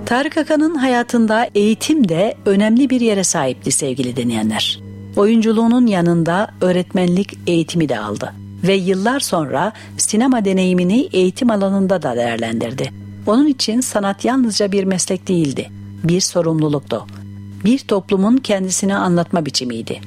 Tarık Akan'ın hayatında eğitim de önemli bir yere sahipti sevgili dinleyenler. Oyunculuğunun yanında öğretmenlik eğitimi de aldı ve yıllar sonra sinema deneyimini eğitim alanında da değerlendirdi. Onun için sanat yalnızca bir meslek değildi, bir sorumluluktu. Bir toplumun kendisini anlatma biçimiydi.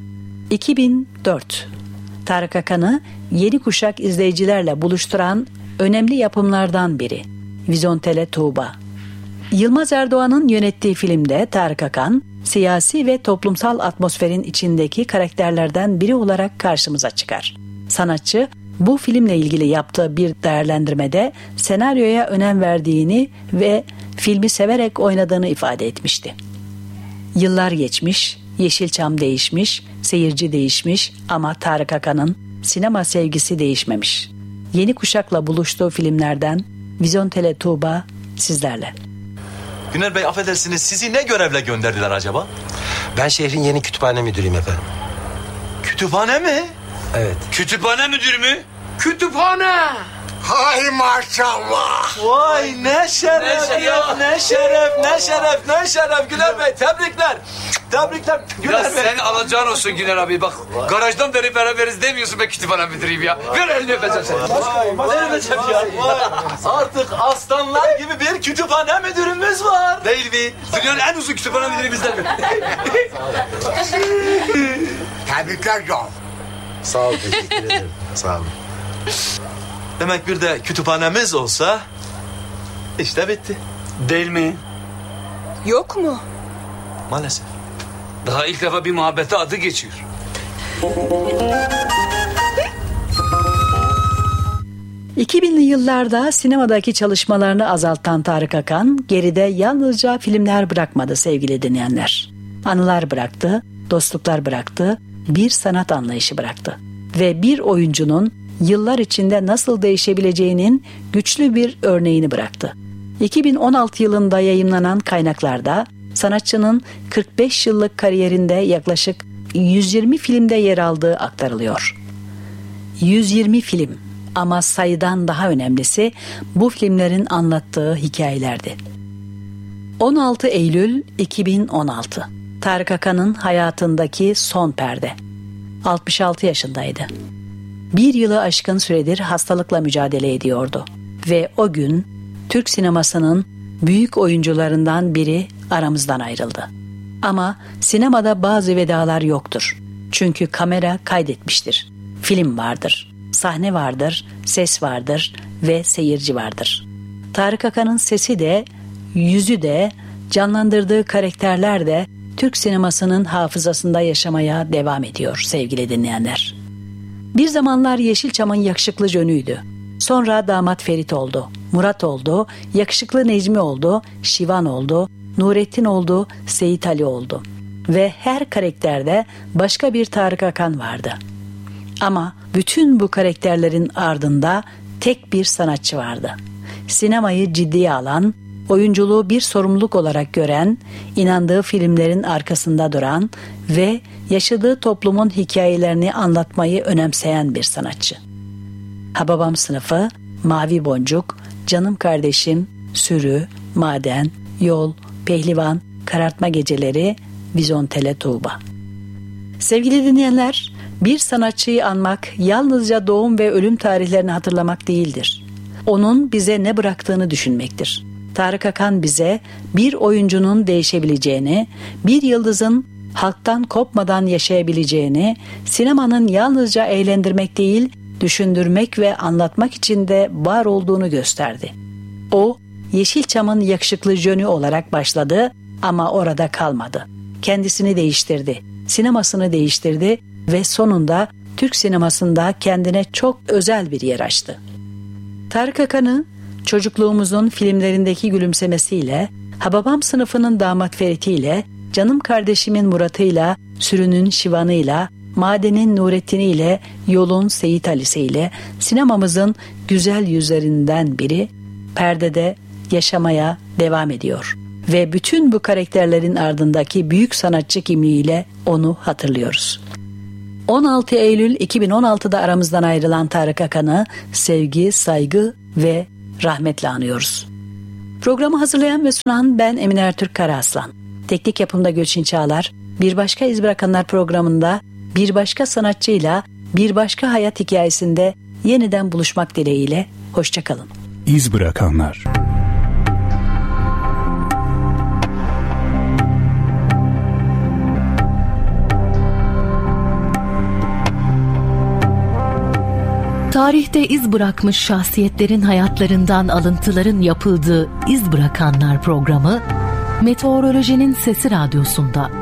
2004 Tarık Akan'ı yeni kuşak izleyicilerle buluşturan önemli yapımlardan biri Vizontele Tuğba. Yılmaz Erdoğan'ın yönettiği filmde Tarık Akan, siyasi ve toplumsal atmosferin içindeki karakterlerden biri olarak karşımıza çıkar. Sanatçı, bu filmle ilgili yaptığı bir değerlendirmede senaryoya önem verdiğini ve filmi severek oynadığını ifade etmişti. Yıllar geçmiş, Yeşilçam değişmiş, seyirci değişmiş ama Tarık Akan'ın sinema sevgisi değişmemiş. Yeni kuşakla buluştuğu filmlerden Vizontele Tuğba sizlerle. Güner Bey, affedersiniz, sizi ne görevle gönderdiler acaba? Ben şehrin yeni kütüphane müdürüyüm efendim. Kütüphane mi? Evet. Kütüphane müdürü mü? Kütüphane! Hay maşallah. Vay ne şeref ya, ne şeref Güner Bey, tebrikler. Tebrikler Güner Ya Bey. sen alacağın olsun Güner abi, bak garajdan beri beraberiz demiyorsun be kütüphane müdürüyüm ya. Ver elini öpeceğim seni. Ne öpeceğim ya? Vay. Artık aslanlar gibi bir kütüphane müdürümüz var. Değil mi? Dünyanın en uzun kütüphane müdürü bizden mi? Tebrikler John. Sağ ol, teşekkür ederim. Sağ olun. Demek bir de kütüphanemiz olsa işte bitti. Değil mi? Yok mu? Maalesef. Daha ilk defa bir muhabbete adı geçiyor. ...2000'li yıllarda sinemadaki çalışmalarını azaltan Tarık Akan... ...geride yalnızca filmler bırakmadı sevgili dinleyenler. Anılar bıraktı, dostluklar bıraktı, bir sanat anlayışı bıraktı. Ve bir oyuncunun yıllar içinde nasıl değişebileceğinin güçlü bir örneğini bıraktı. 2016 yılında yayımlanan kaynaklarda... sanatçının 45 yıllık kariyerinde yaklaşık 120 filmde yer aldığı aktarılıyor. 120 film ama sayıdan daha önemlisi bu filmlerin anlattığı hikayelerdi. 16 Eylül 2016 Tarık Akan'ın hayatındaki son perde. 66 yaşındaydı. Bir yılı aşkın süredir hastalıkla mücadele ediyordu. Ve o gün Türk sinemasının büyük oyuncularından biri aramızdan ayrıldı. Ama sinemada bazı vedalar yoktur. Çünkü kamera kaydetmiştir. Film vardır, sahne vardır, ses vardır ve seyirci vardır. Tarık Akan'ın sesi de, yüzü de, canlandırdığı karakterler de Türk sinemasının hafızasında yaşamaya devam ediyor sevgili dinleyenler. Bir zamanlar Yeşilçam'ın yakışıklı jönüydü. Sonra damat Ferit oldu, Murat oldu, yakışıklı Necmi oldu, Şivan oldu, Nurettin oldu, Seyit Ali oldu. Ve her karakterde başka bir Tarık Akan vardı. Ama bütün bu karakterlerin ardında tek bir sanatçı vardı. Sinemayı ciddiye alan, oyunculuğu bir sorumluluk olarak gören, inandığı filmlerin arkasında duran ve yaşadığı toplumun hikayelerini anlatmayı önemseyen bir sanatçı. Hababam Sınıfı, Mavi Boncuk, Canım Kardeşim, Sürü, Maden, Yol, Pehlivan, Karartma Geceleri, Vizontele Tuğba. Sevgili dinleyenler, bir sanatçıyı anmak yalnızca doğum ve ölüm tarihlerini hatırlamak değildir. Onun bize ne bıraktığını düşünmektir. Tarık Akan bize bir oyuncunun değişebileceğini, bir yıldızın halktan kopmadan yaşayabileceğini, sinemanın yalnızca eğlendirmek değil, düşündürmek ve anlatmak için de var olduğunu gösterdi. O, Yeşilçam'ın yakışıklı jönü olarak başladı ama orada kalmadı. Kendisini değiştirdi, sinemasını değiştirdi ve sonunda Türk sinemasında kendine çok özel bir yer açtı. Tarık Akan'ı çocukluğumuzun filmlerindeki gülümsemesiyle, Hababam Sınıfı'nın damat Ferit'iyle, Canım Kardeşimin Murat'ıyla, Sürünün Şivan'ıyla, Maden'in Nurettin'iyle, Yol'un Seyit Ali'siyle sinemamızın güzel yüzlerinden biri perdede yaşamaya devam ediyor. Ve bütün bu karakterlerin ardındaki büyük sanatçı kimliğiyle onu hatırlıyoruz. 16 Eylül 2016'da aramızdan ayrılan Tarık Akan'ı sevgi, saygı ve rahmetle anıyoruz. Programı hazırlayan ve sunan ben Emine Ertürk Karaaslan. Teknik yapımda Gülçin Çağlar. Bir Başka İz Bırakanlar programında bir başka sanatçıyla bir başka hayat hikayesinde yeniden buluşmak dileğiyle. Hoşçakalın. İz Bırakanlar. Tarihte iz bırakmış şahsiyetlerin hayatlarından alıntıların yapıldığı İz Bırakanlar programı Meteorolojinin Sesi Radyosu'nda.